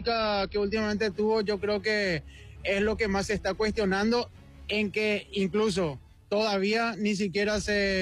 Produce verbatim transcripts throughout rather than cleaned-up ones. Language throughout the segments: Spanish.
física que últimamente tuvo, yo creo que es lo que más se está cuestionando, en que incluso todavía ni siquiera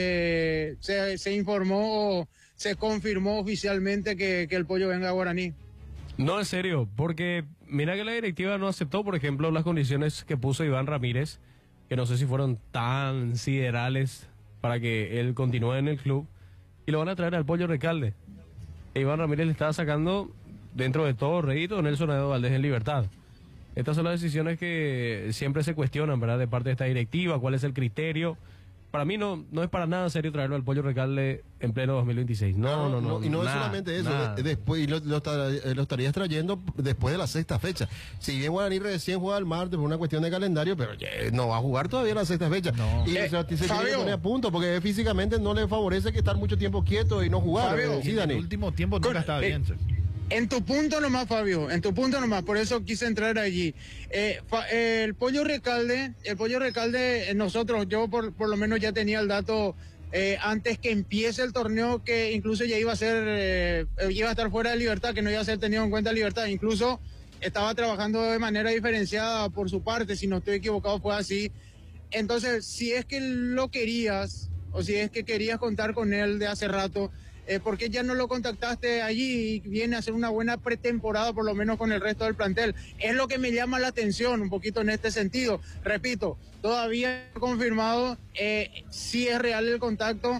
se, se, se informó o se confirmó oficialmente que, que el Pollo venga a Guaraní. No, en serio, porque mira que la directiva no aceptó, por ejemplo, las condiciones que puso Iván Ramírez, que no sé si fueron tan siderales para que él continúe en el club, y lo van a traer al Pollo Recalde. E Iván Ramírez le estaba sacando, dentro de todo rédito, Nelson Edo Valdés en libertad. Estas son las decisiones que siempre se cuestionan, ¿verdad?, de parte de esta directiva, cuál es el criterio. Para mí no, no es para nada serio traerlo al Pollo Recalde en pleno dos mil veintiséis. No, no, no. no y no nada, es solamente eso, nada. después y lo, lo, lo estarías trayendo después de la sexta fecha. Si bien Guaraní recién juega el martes por una cuestión de calendario, pero ya, no va a jugar todavía la sexta fecha. No. Y eh, o sea, se tiene que poner a punto, porque físicamente no le favorece que estar mucho tiempo quieto y no jugar. Fabio, sí, Dani. En el último tiempo nunca está bien. En tu punto nomás, Fabio, en tu punto nomás, por eso quise entrar allí. Eh, fa, eh, el Pollo Recalde, el Pollo Recalde, eh, nosotros, yo por, por lo menos ya tenía el dato eh, antes que empiece el torneo, que incluso ya iba a ser, eh, iba a estar fuera de libertad, que no iba a ser tenido en cuenta libertad, incluso estaba trabajando de manera diferenciada por su parte, si no estoy equivocado fue así. Entonces, si es que lo querías, o si es que querías contar con él de hace rato, Eh, ¿por qué ya no lo contactaste allí y viene a hacer una buena pretemporada por lo menos con el resto del plantel? Es lo que me llama la atención un poquito en este sentido. Repito, todavía no confirmado, eh, sí es real el contacto,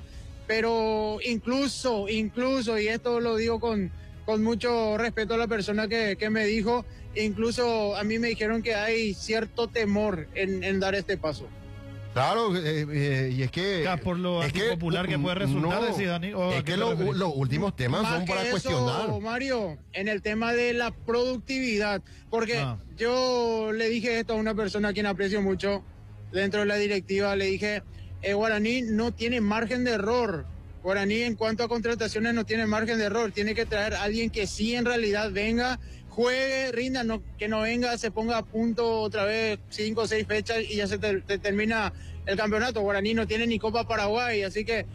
pero incluso, incluso, y esto lo digo con, con mucho respeto a la persona que, que me dijo, incluso a mí me dijeron que hay cierto temor en, en dar este paso. Claro, eh, eh, y es que... Ya, por lo es que, popular que puede resultar, no, decís, Dani. ¿O es que los lo últimos temas Más son para eso, cuestionar. Mario, en el tema de la productividad, porque ah. yo le dije esto a una persona a quien aprecio mucho dentro de la directiva, le dije, eh, Guaraní no tiene margen de error. Guaraní en cuanto a contrataciones no tiene margen de error, tiene que traer a alguien que sí en realidad venga, juegue, rinda, no, que no venga, se ponga a punto otra vez cinco o seis fechas y ya se te, te termina el campeonato. Guaraní no tiene ni Copa Paraguay, así que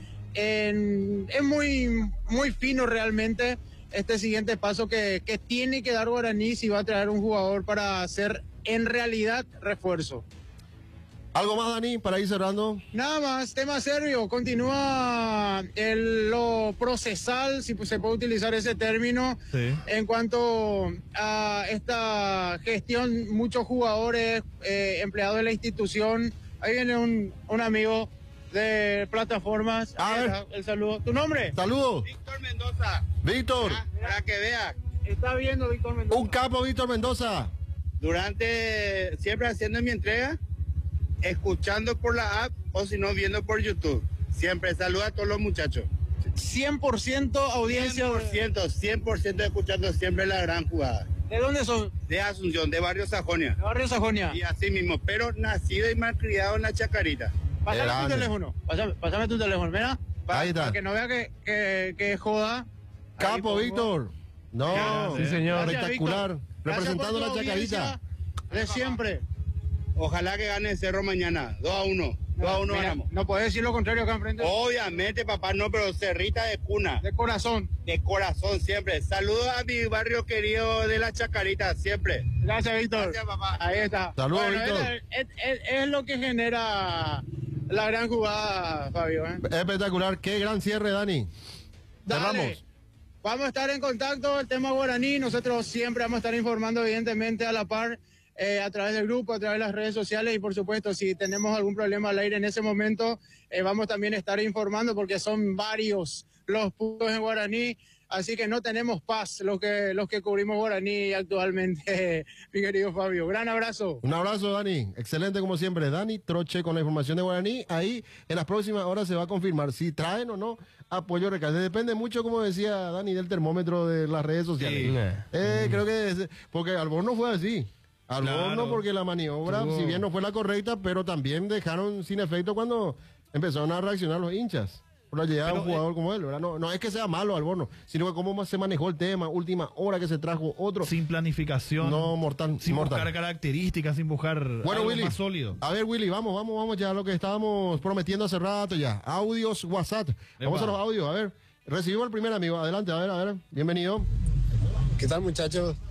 en, es muy, muy fino realmente este siguiente paso que, que tiene que dar Guaraní si va a traer un jugador para hacer en realidad refuerzo. ¿Algo más, Dani, para ir cerrando? Nada más, tema serio, continúa el, lo procesal, si se puede utilizar ese término, sí. En cuanto a esta gestión, muchos jugadores, eh, empleados de la institución. Ahí viene un, un amigo de plataformas. A ver. El, el saludo. ¿Tu nombre? Saludos. Víctor Mendoza. Víctor. Ah, para que vea. Está viendo Víctor Mendoza. Un capo, Víctor Mendoza. Durante, siempre haciendo mi entrega, escuchando por la app o si no viendo por YouTube. Siempre saluda a todos los muchachos. cien por ciento audiencia. cien por ciento, cien por ciento escuchando siempre la gran jugada. ¿De dónde son? De Asunción, de Barrio Sajonia. De Barrio Sajonia. Y así mismo, pero nacido y malcriado en la Chacarita. Pásame Grande. tu teléfono. Pásame, pásame tu teléfono, mira. Pa, Ahí está. Para que no vea que, que, que joda. Capo, Ahí pongo. Víctor. No, Ya, sí, señor. Gracias, espectacular. Víctor. Representando Gracias por la tu Chacarita. audiencia de siempre. Ojalá que gane el Cerro mañana. dos a uno. dos a uno Mira, ganamos. no podés decir lo contrario acá enfrente. Obviamente, papá, no, pero Cerrita de cuna. De corazón. De corazón, siempre. Saludos a mi barrio querido de la Chacarita, siempre. Gracias, Víctor. Gracias, papá. Ahí está. Saludos, Bueno, Víctor. Es, es- es lo que genera la gran jugada, Fabio. ¿eh? Espectacular. Qué gran cierre, Dani. Dale. Cerramos. Vamos a estar en contacto, el tema Guaraní, nosotros siempre vamos a estar informando evidentemente a la par, eh, a través del grupo, a través de las redes sociales y por supuesto si tenemos algún problema al aire en ese momento, eh, vamos también a estar informando porque son varios los puntos en Guaraní, así que no tenemos paz los que, los que cubrimos Guaraní actualmente, mi querido Fabio. Gran abrazo. Un abrazo, Dani. Excelente como siempre. Dani Troche con la información de Guaraní. Ahí en las próximas horas se va a confirmar si traen o no apoyo Recalde. Depende mucho, como decía Dani, del termómetro de las redes sociales. Sí. Eh, creo que es, porque Alborno fue así. Alborno Claro. porque la maniobra, Tuvo- si bien no fue la correcta, pero también dejaron sin efecto cuando empezaron a reaccionar los hinchas. Por la llegada de un Pero, jugador como él, ¿verdad? No, no es que sea malo Alborno, sino que cómo se manejó el tema, última hora que se trajo otro. Sin planificación. No, mortal. Sin mortal. buscar características, sin buscar Bueno, algo Willy, más sólido. a ver, Willy, vamos, vamos, vamos ya a lo que estábamos prometiendo hace rato ya. Audios, WhatsApp. Vamos Epa. a los audios, a ver. Recibimos al primer amigo. Adelante, a ver, a ver. Bienvenido. ¿Qué tal, muchachos?